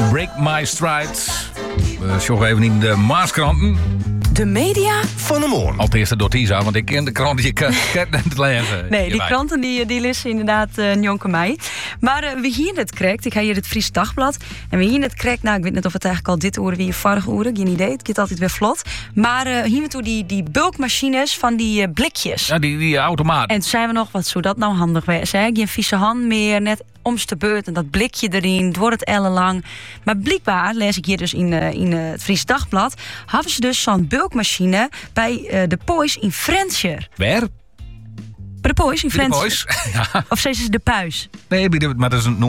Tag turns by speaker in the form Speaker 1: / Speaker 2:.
Speaker 1: Break My Stride. We zoeken even in de Maaskranten.
Speaker 2: De media
Speaker 3: van de morgen.
Speaker 1: Al eerst door Tisa, want ik ken de krant, je kan het lezen.
Speaker 2: Nee, die kranten die lezen inderdaad Njonke mij. Maar we hier het krijgt, ik ga hier het Fries Dagblad. En we hier het krijgt, nou ik weet niet of het eigenlijk al dit oren wie vorige oren, geen idee. Het gaat altijd weer vlot. Maar hier we toe die bulkmachines van die blikjes.
Speaker 1: Ja, die automaat.
Speaker 2: En toen zijn we nog, wat zou dat nou handig zijn? Geen vieze hand meer, net omste beurt en dat blikje erin, het wordt het ellenlang. Maar blijkbaar, lees ik hier dus in het Fries Dagblad, hadden ze dus zo'n bulkmachine bij de Poys in Frenscher.
Speaker 1: Waar?
Speaker 2: Bij de Poys in
Speaker 1: Bij de
Speaker 2: Frenscher.
Speaker 1: Poys? Ja.
Speaker 2: Of zei ze de Puis?
Speaker 1: Nee, maar dat is een